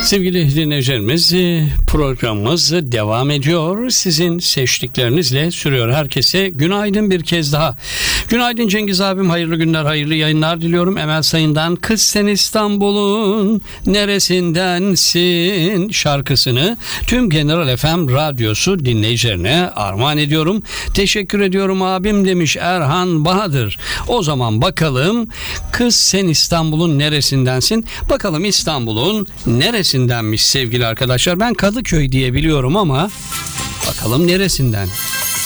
Sevgili dinleyicilerimiz, programımız devam ediyor. Sizin seçtiklerinizle sürüyor. Herkese günaydın bir kez daha. Günaydın Cengiz abim, hayırlı günler, hayırlı yayınlar diliyorum. Emel Sayın'dan Kız Sen İstanbul'un neresindensin şarkısını tüm General FM radyosu dinleyicilerine armağan ediyorum. Teşekkür ediyorum abim demiş Erhan Bahadır. O zaman bakalım, Kız Sen İstanbul'un neresindensin? Bakalım İstanbul'un neresindenmiş sevgili arkadaşlar. Ben Kadıköy diye biliyorum ama bakalım neresinden?